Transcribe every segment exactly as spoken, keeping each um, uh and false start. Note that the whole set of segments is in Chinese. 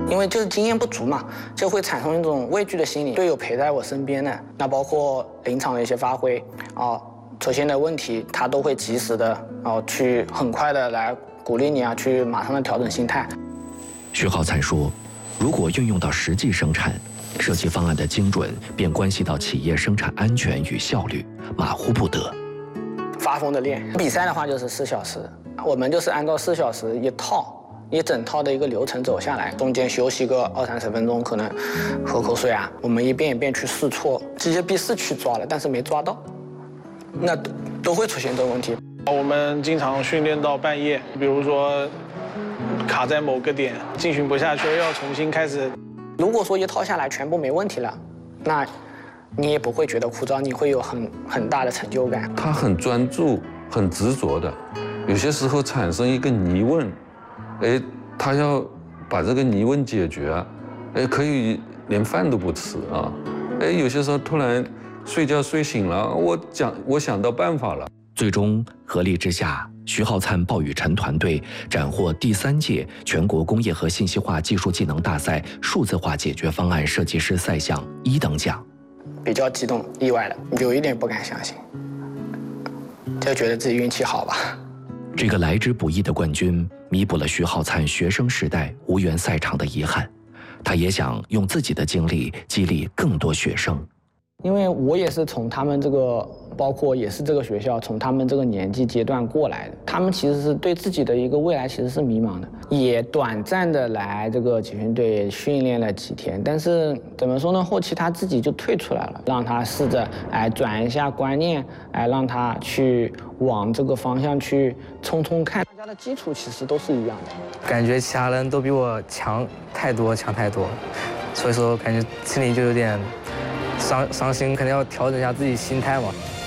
因为就是经验不足嘛，就会产生一种畏惧的心理。队友陪在我身边的，那包括临场的一些发挥啊，出现的问题，他都会及时的啊去很快的来鼓励你啊，去马上的调整心态。 徐浩灿说，如果运用到实际生产，设计方案的精准便关系到企业生产安全与效率，马虎不得。 发疯的练，比赛的话就是四小时，我们就是按照四小时一套。一整套的一个流程走下来，中间休息个二三十分钟，可能喝口水啊，我们一遍一遍去试错，机械臂是去抓了，但是没抓到，那都会出现这个问题。 我们经常训练到半夜，比如说卡在某个点，进行不下去，要重新开始。 如果说一套下来全部没问题了，那你也不会觉得枯燥，你会有很很大的成就感。 他很专注，很执着的，有些时候产生一个疑问。哎，他要把这个疑问解决啊，哎，可以连饭都不吃啊，哎，有些时候突然睡觉睡醒了，我讲我想到办法了。 最终合力之下，徐浩灿鲍雨辰团队斩获第三届全国工业和信息化技术技能大赛数字化解决方案设计师赛项一等奖。 比较激动，意外的，有一点不敢相信，就觉得自己运气好吧。 这个来之不易的冠军，弥补了徐浩灿学生时代无缘赛场的遗憾。他也想用自己的经历激励更多学生。 因为我也是从他们这个，包括也是这个学校，从他们这个年纪阶段过来的。他们其实是对自己的一个未来其实是迷茫的，也短暂的来这个集训队训练了几天，但是怎么说呢？后期他自己就退出来了，让他试着哎转一下观念，哎让他去往这个方向去冲冲看。大家的基础其实都是一样的， 感觉其他人都比我强太多，强太多，所以说感觉心里就有点。伤伤心，肯定要调整一下自己心态嘛。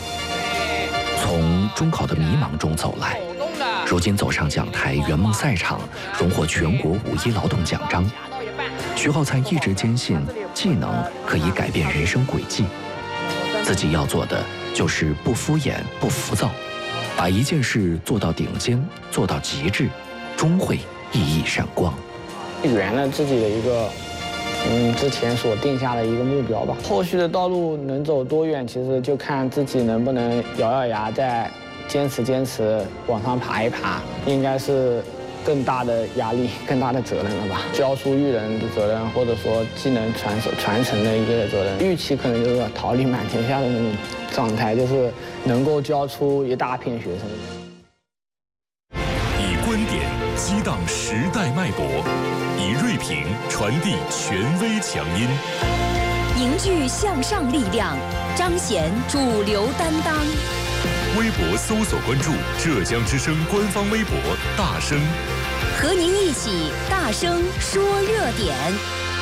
从中考的迷茫中走来，如今走上讲台，圆梦赛场，荣获全国五一劳动奖章。徐浩灿一直坚信，技能可以改变人生轨迹。自己要做的就是不敷衍、不浮躁，把一件事做到顶尖，做到极致，终会熠熠闪光。 圆了自己的一个。嗯，之前所定下的一个目标吧，后续的道路能走多远，其实就看自己能不能咬咬牙，再坚持坚持往上爬一爬，应该是更大的压力、更大的责任了吧？教书育人的责任，或者说技能传授传承的一个责任，预期可能就是桃李满天下的那种状态，就是能够教出一大片学生。 以观点激荡时代脉搏。以锐评传递权威强音， 凝聚向上力量，彰显主流担当。 微博搜索关注浙江之声官方微博大声， 和您一起大声说热点。